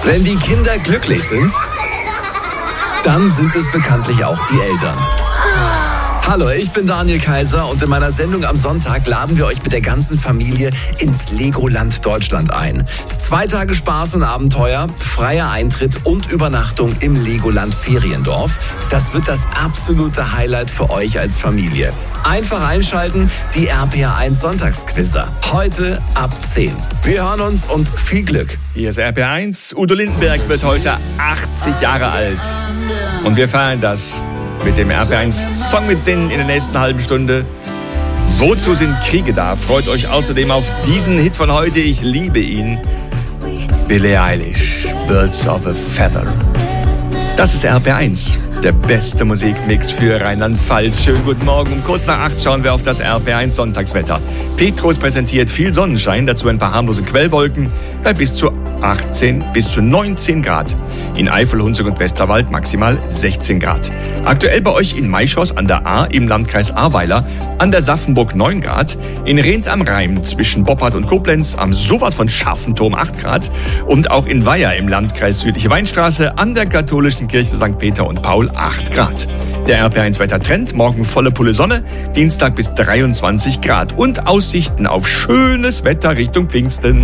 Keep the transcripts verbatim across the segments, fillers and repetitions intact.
Wenn die Kinder glücklich sind, dann sind es bekanntlich auch die Eltern. Hallo, ich bin Daniel Kaiser und in meiner Sendung am Sonntag laden wir euch mit der ganzen Familie ins Legoland Deutschland ein. Zwei Tage Spaß und Abenteuer, freier Eintritt und Übernachtung im Legoland Feriendorf. Das wird das absolute Highlight für euch als Familie. Einfach einschalten, die R P R eins Sonntagsquizzer. Heute ab zehn. Wir hören uns und viel Glück. Hier ist R P R eins. Udo Lindenberg wird heute achtzig Jahre alt. Und wir feiern das mit dem R P R eins Song mit Sinn in der nächsten halben Stunde. Wozu sind Kriege da? Freut euch außerdem auf diesen Hit von heute. Ich liebe ihn. Billie Eilish, Birds of a Feather. Das ist R P R eins, der beste Musikmix für Rheinland-Pfalz. Schönen guten Morgen. Um kurz nach acht schauen wir auf das R P R eins Sonntagswetter. Petrus präsentiert viel Sonnenschein, dazu ein paar harmlose Quellwolken bei bis zu achtzehn bis zu neunzehn Grad. In Eifel, Hunsrück und Westerwald maximal sechzehn Grad. Aktuell bei euch in Maischoss an der Ahr im Landkreis Ahrweiler, an der Saffenburg neun Grad, in Rehns am Rhein zwischen Boppard und Koblenz am sowas von scharfen Turm acht Grad und auch in Weiher im Landkreis Südliche Weinstraße an der katholischen Kirche Sankt Peter und Paul acht Grad. Der R P R eins Wettertrend, morgen volle Pulle Sonne, Dienstag bis dreiundzwanzig Grad und Aussichten auf schönes Wetter Richtung Pfingsten.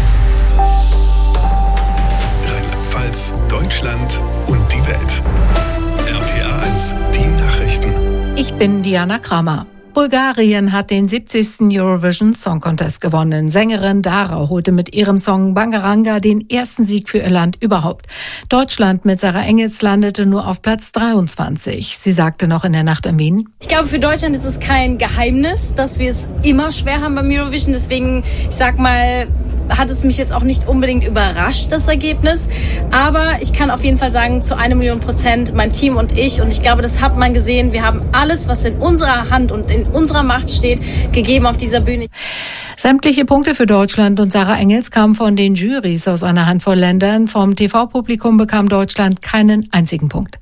Rheinland-Pfalz, Deutschland und die Welt. R P R eins, die Nachrichten. Ich bin Diana Kramer. Bulgarien hat den siebzigsten Eurovision Song Contest gewonnen. Sängerin Dara holte mit ihrem Song Bangaranga den ersten Sieg für ihr Land überhaupt. Deutschland mit Sarah Engels landete nur auf Platz dreiundzwanzig. Sie sagte noch in der Nacht in Wien: Ich glaube, für Deutschland ist es kein Geheimnis, dass wir es immer schwer haben beim Eurovision. Deswegen, ich sag mal, hat es mich jetzt auch nicht unbedingt überrascht, das Ergebnis. Aber ich kann auf jeden Fall sagen, zu einer Million Prozent mein Team und ich. Und ich glaube, das hat man gesehen. Wir haben alles, was in unserer Hand und in unserer Macht steht, gegeben auf dieser Bühne. Sämtliche Punkte für Deutschland und Sarah Engels kamen von den Jurys aus einer Handvoll Ländern. Vom T V-Publikum bekam Deutschland keinen einzigen Punkt.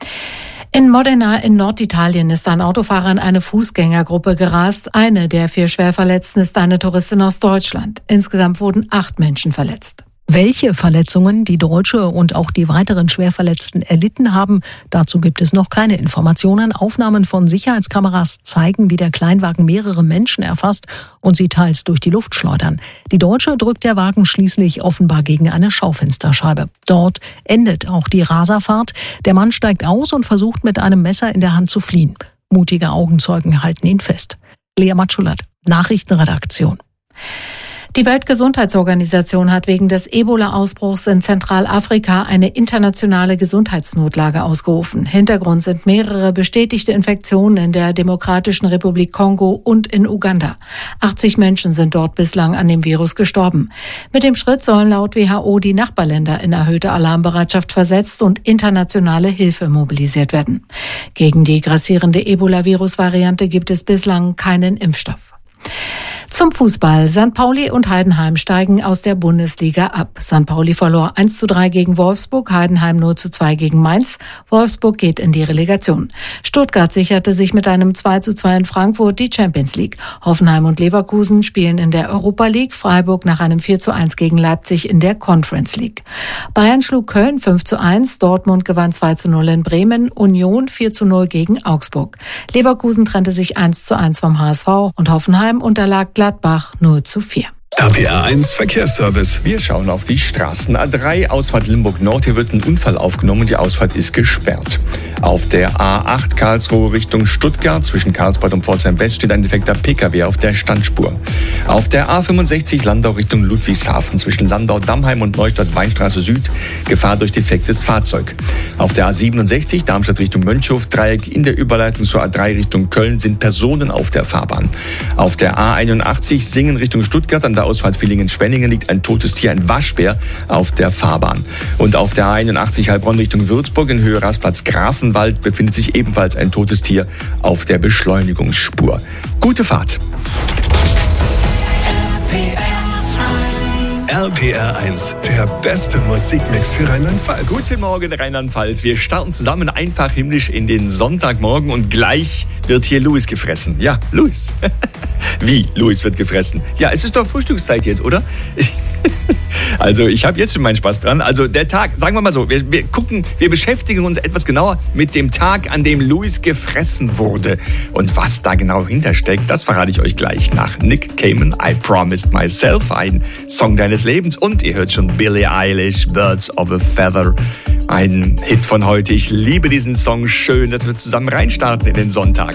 In Modena in Norditalien ist ein Autofahrer in eine Fußgängergruppe gerast. Eine der vier Schwerverletzten ist eine Touristin aus Deutschland. Insgesamt wurden acht Menschen verletzt. Welche Verletzungen die Deutsche und auch die weiteren Schwerverletzten erlitten haben, dazu gibt es noch keine Informationen. Aufnahmen von Sicherheitskameras zeigen, wie der Kleinwagen mehrere Menschen erfasst und sie teils durch die Luft schleudern. Die Deutsche drückt der Wagen schließlich offenbar gegen eine Schaufensterscheibe. Dort endet auch die Raserfahrt. Der Mann steigt aus und versucht mit einem Messer in der Hand zu fliehen. Mutige Augenzeugen halten ihn fest. Lea Matschulat, Nachrichtenredaktion. Die Weltgesundheitsorganisation hat wegen des Ebola-Ausbruchs in Zentralafrika eine internationale Gesundheitsnotlage ausgerufen. Hintergrund sind mehrere bestätigte Infektionen in der Demokratischen Republik Kongo und in Uganda. achtzig Menschen sind dort bislang an dem Virus gestorben. Mit dem Schritt sollen laut W H O die Nachbarländer in erhöhte Alarmbereitschaft versetzt und internationale Hilfe mobilisiert werden. Gegen die grassierende Ebola-Virus-Variante gibt es bislang keinen Impfstoff. Zum Fußball. Sankt Pauli und Heidenheim steigen aus der Bundesliga ab. Sankt Pauli verlor eins zu drei gegen Wolfsburg, Heidenheim null zu zwei gegen Mainz. Wolfsburg geht in die Relegation. Stuttgart sicherte sich mit einem zwei zu zwei in Frankfurt die Champions League. Hoffenheim und Leverkusen spielen in der Europa League. Freiburg nach einem vier zu eins gegen Leipzig in der Conference League. Bayern schlug Köln fünf zu eins. Dortmund gewann zwei zu null in Bremen. Union vier zu null gegen Augsburg. Leverkusen trennte sich eins zu eins vom H S V und Hoffenheim unterlag Gladbach null zu vier. R P R eins Verkehrsservice. Wir schauen auf die Straßen. A drei, Ausfahrt Limburg Nord. Hier wird ein Unfall aufgenommen. Die Ausfahrt ist gesperrt. Auf der A acht Karlsruhe Richtung Stuttgart zwischen Karlsbad und Pforzheim West steht ein defekter P K W auf der Standspur. Auf der A fünfundsechzig Landau Richtung Ludwigshafen zwischen Landau-Dammheim und Neustadt-Weinstraße Süd Gefahr durch defektes Fahrzeug. Auf der A siebenundsechzig Darmstadt Richtung Mönchhof Dreieck in der Überleitung zur A drei Richtung Köln sind Personen auf der Fahrbahn. Auf der A einundachtzig Singen Richtung Stuttgart an der Ausfahrt Villingen-Schwenningen liegt ein totes Tier, ein Waschbär, auf der Fahrbahn. Und auf der A einundachtzig Heilbronn Richtung Würzburg in Höhe Rastplatz Grafenwald befindet sich ebenfalls ein totes Tier auf der Beschleunigungsspur. Gute Fahrt! R P R eins, der beste Musikmix für Rheinland-Pfalz. Guten Morgen, Rheinland-Pfalz. Wir starten zusammen einfach himmlisch in den Sonntagmorgen und gleich wird hier Louis gefressen. Ja, Louis. Wie? Louis wird gefressen. Ja, es ist doch Frühstückszeit jetzt, oder? Also ich habe jetzt schon meinen Spaß dran. Also der Tag, sagen wir mal so, wir, wir gucken, wir beschäftigen uns etwas genauer mit dem Tag, an dem Louis gefressen wurde. Und was da genau hintersteckt, das verrate ich euch gleich nach Nick Cayman, I Promised Myself, ein Song deines Lebens. Und ihr hört schon Billie Eilish, Birds of a Feather, ein Hit von heute. Ich liebe diesen Song, schön, dass wir zusammen reinstarten in den Sonntag.